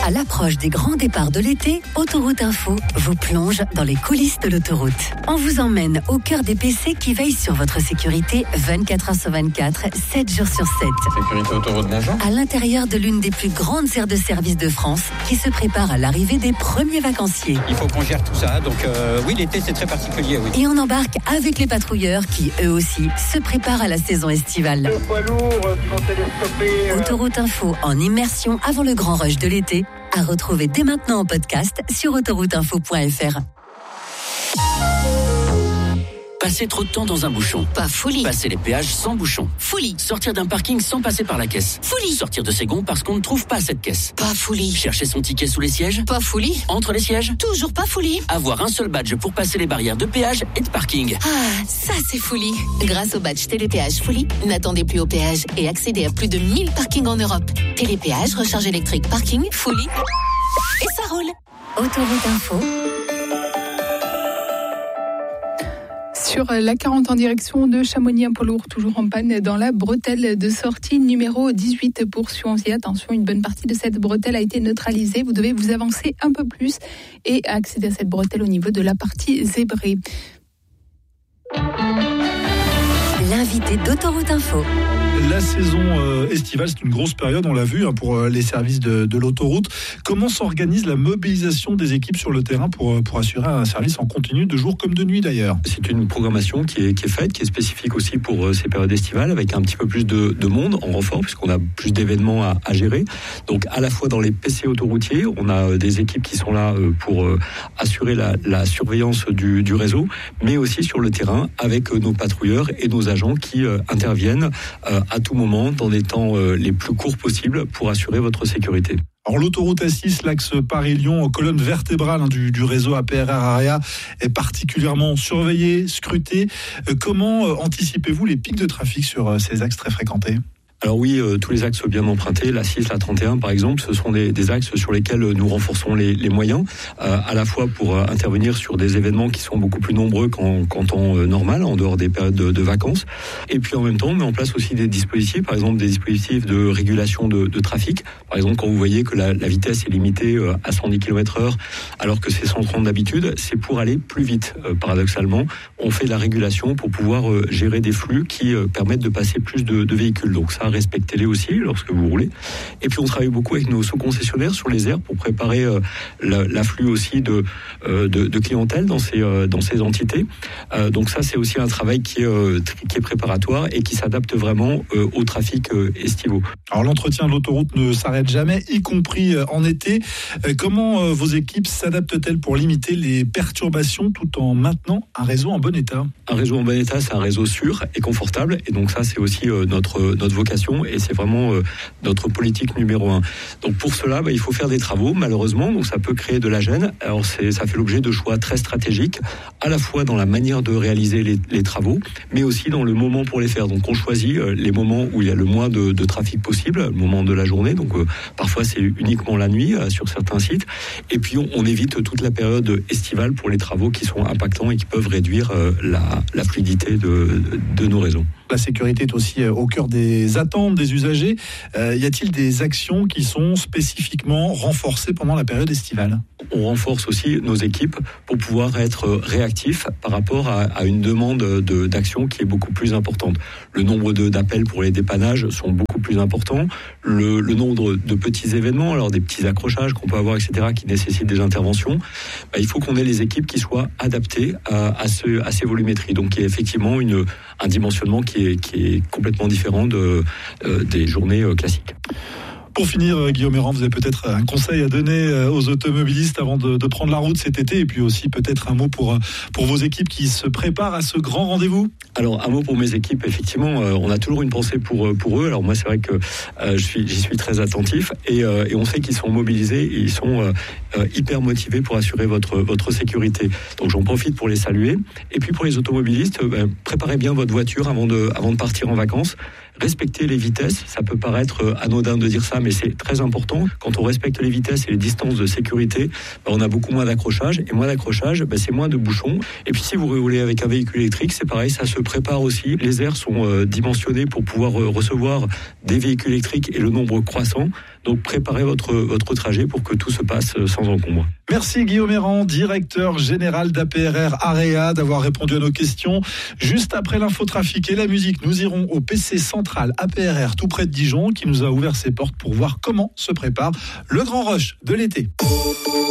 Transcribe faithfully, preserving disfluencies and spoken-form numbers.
À l'approche des grands départs de l'été, Autoroute Info vous plonge dans les coulisses de l'autoroute. On vous emmène au cœur des P C qui veillent sur votre sécurité vingt-quatre heures sur vingt-quatre, sept jours sur sept. Sécurité autoroute Nagent. À l'intérieur de l'une des plus grandes aires de service de France qui se prépare à l'arrivée des premiers vacanciers. Il faut qu'on gère tout ça, donc euh, oui, l'été c'est très particulier, oui. Et on embarque avec les patrouilleurs qui, eux aussi, se préparent à la saison estivale. Le poids lourd qui vont télescoper. Euh... Autoroute Info en immersion avant le grand rush de l'été, à retrouver dès maintenant en podcast sur autoroute info point f r. Passer trop de temps dans un bouchon. Pas folie. Passer les péages sans bouchon. Folie. Sortir d'un parking sans passer par la caisse. Folie. Sortir de ses gonds parce qu'on ne trouve pas cette caisse. Pas folie. Chercher son ticket sous les sièges. Pas folie. Entre les sièges. Toujours pas folie. Avoir un seul badge pour passer les barrières de péage et de parking. Ah, ça c'est folie. Grâce au badge Télépéage Folie, n'attendez plus au péage et accédez à plus de mille parkings en Europe. Télépéage, recharge électrique, parking, Folie. Et ça roule. Autoroute Info. Sur la quarante en direction de Chamonix, un poids lourd toujours en panne dans la bretelle de sortie numéro dix-huit. Poursuivons-y, attention, une bonne partie de cette bretelle a été neutralisée. Vous devez vous avancer un peu plus et accéder à cette bretelle au niveau de la partie zébrée. L'invité d'Autoroute Info. La saison euh, estivale, c'est une grosse période, on l'a vu, hein, pour euh, les services de, de l'autoroute. Comment s'organise la mobilisation des équipes sur le terrain pour, pour assurer un service en continu, de jour comme de nuit d'ailleurs? C'est une programmation qui est, qui est faite, qui est spécifique aussi pour euh, ces périodes estivales, avec un petit peu plus de, de monde en renfort, puisqu'on a plus d'événements à, à gérer. Donc à la fois dans les P C autoroutiers, on a euh, des équipes qui sont là euh, pour euh, assurer la, la surveillance du, du réseau, mais aussi sur le terrain avec euh, nos patrouilleurs et nos agents qui euh, interviennent euh, à tout moment, dans des temps euh, les plus courts possibles pour assurer votre sécurité. Alors l'autoroute A six, l'axe Paris-Lyon, colonne vertébrale hein, du, du réseau A P R R Area, est particulièrement surveillée, scrutée. Euh, comment euh, anticipez-vous les pics de trafic sur euh, ces axes très fréquentés ? Alors oui, euh, tous les axes bien empruntés, la six, la trente et un par exemple, ce sont des, des axes sur lesquels nous renforçons les, les moyens, euh, à la fois pour euh, intervenir sur des événements qui sont beaucoup plus nombreux qu'en, qu'en temps euh, normal, en dehors des périodes de, de vacances, et puis en même temps on met en place aussi des dispositifs, par exemple des dispositifs de régulation de, de trafic. Par exemple, quand vous voyez que la, la vitesse est limitée euh, à cent dix kilomètres heure, alors que c'est cent trente d'habitude, c'est pour aller plus vite. Euh, paradoxalement, on fait de la régulation pour pouvoir euh, gérer des flux qui euh, permettent de passer plus de, de véhicules. Donc ça, respectez-les aussi lorsque vous roulez. Et puis on travaille beaucoup avec nos sous-concessionnaires sur les aires pour préparer euh, l'afflux aussi de, euh, de, de clientèle dans ces, euh, dans ces entités. Euh, donc ça, c'est aussi un travail qui est, euh, qui est préparatoire et qui s'adapte vraiment euh, au trafic euh, estivaux. Alors l'entretien de l'autoroute ne s'arrête jamais, y compris euh, en été. Euh, comment euh, vos équipes s'adaptent-elles pour limiter les perturbations tout en maintenant un réseau en bon état ? Un réseau en bon état, c'est un réseau sûr et confortable. Et donc ça, c'est aussi euh, notre, notre vocation. Et c'est vraiment euh, notre politique numéro un. Donc pour cela, bah, il faut faire des travaux, malheureusement, donc ça peut créer de la gêne. Alors c'est, ça fait l'objet de choix très stratégiques, à la fois dans la manière de réaliser les, les travaux, mais aussi dans le moment pour les faire. Donc on choisit euh, les moments où il y a le moins de, de trafic possible, le moment de la journée, donc euh, parfois c'est uniquement la nuit euh, sur certains sites, et puis on, on évite toute la période estivale pour les travaux qui sont impactants et qui peuvent réduire euh, la, la fluidité de, de nos réseaux. La sécurité est aussi au cœur des attentes des usagers. Euh, y a-t-il des actions qui sont spécifiquement renforcées pendant la période estivale ? On renforce aussi nos équipes pour pouvoir être réactifs par rapport à, à une demande de, d'action qui est beaucoup plus importante. Le nombre de, d'appels pour les dépannages sont beaucoup plus importants. Le, le nombre de petits événements, alors des petits accrochages qu'on peut avoir, et cetera, qui nécessitent des interventions, bah, il faut qu'on ait les équipes qui soient adaptées à, à, ce, à ces volumétries. Donc il y a effectivement une, un dimensionnement qui est, qui est complètement différent de, euh, des journées euh, classiques. Pour finir, Guillaume Errand, vous avez peut-être un conseil à donner aux automobilistes avant de, de prendre la route cet été, et puis aussi peut-être un mot pour, pour vos équipes qui se préparent à ce grand rendez-vous. Alors un mot pour mes équipes, effectivement, euh, on a toujours une pensée pour, pour eux. Alors moi c'est vrai que euh, je suis, j'y suis très attentif, et, euh, et on sait qu'ils sont mobilisés et ils sont euh, euh, hyper motivés pour assurer votre, votre sécurité. Donc j'en profite pour les saluer. Et puis pour les automobilistes, euh, préparez bien votre voiture avant de, avant de partir en vacances. respecter les vitesses. Ça peut paraître anodin de dire ça, mais c'est très important. Quand on respecte les vitesses et les distances de sécurité, bah, on a beaucoup moins d'accrochage. Et moins d'accrochage, bah, c'est moins de bouchons. Et puis si vous roulez avec un véhicule électrique, c'est pareil, ça se prépare aussi. Les aires sont euh, dimensionnées pour pouvoir euh, recevoir des véhicules électriques et le nombre croissant. Donc préparez votre, votre trajet pour que tout se passe sans encombre. Merci Guillaume Errand, directeur général d'A P R R Area, d'avoir répondu à nos questions. Juste après l'infotrafic et la musique, nous irons au P C central A P R R tout près de Dijon qui nous a ouvert ses portes pour voir comment se prépare le grand rush de l'été.